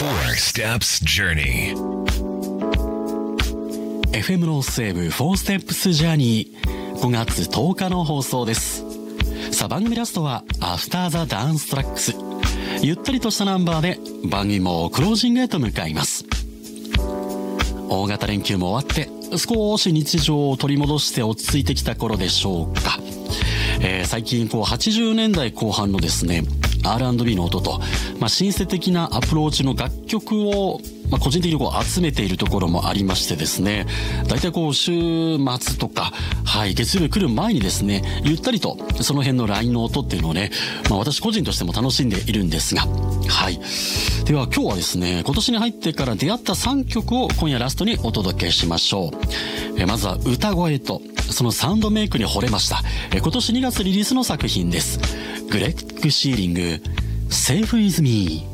Four Steps Journey FM ロースウェーブ4ステップスジャーニー5月10日の放送です。さあ番組ラストはアフターザダンストラックス、ゆったりとしたナンバーで番組もクロージングへと向かいます。大型連休も終わって少し日常を取り戻して落ち着いてきた頃でしょうか。最近80年代後半のですね R&B の音と、シンセ的なアプローチの楽曲を、個人的に集めているところもありましてですね、だいたい週末とか、月曜日来る前にですね、ゆったりとその辺のラインの音っていうのをね、私個人としても楽しんでいるんですが、では今日はですね、今年に入ってから出会った3曲を今夜ラストにお届けしましょう。まずは歌声とそのサウンドメイクに惚れました。今年2月リリースの作品です。グレッグ・シーリング、Safe With Me。